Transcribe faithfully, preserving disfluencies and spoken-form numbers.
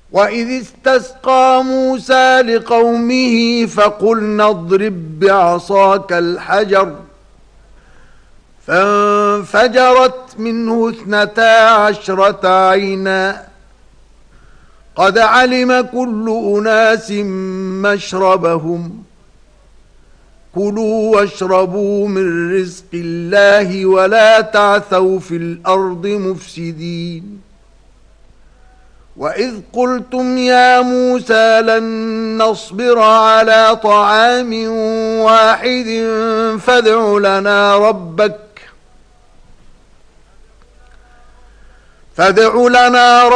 وإذ استسقى موسى لقومه فقلنا اضرب بعصاك الحجر فانفجرت منه اثنتا عشرة عينا قد علم كل أناس مشربهم كلوا واشربوا من رزق الله ولا تعثوا في الأرض مفسدين وإذ قلتم يا موسى لن نصبر على طعام واحد فادع لنا ربك فادع لنا ربك